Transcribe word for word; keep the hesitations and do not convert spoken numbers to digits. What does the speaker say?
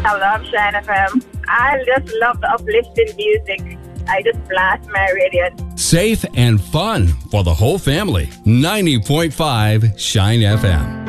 I love Shine F M. I just love the uplifting music. I just blast my radio. Safe and fun for the whole family. ninety point five Shine F M.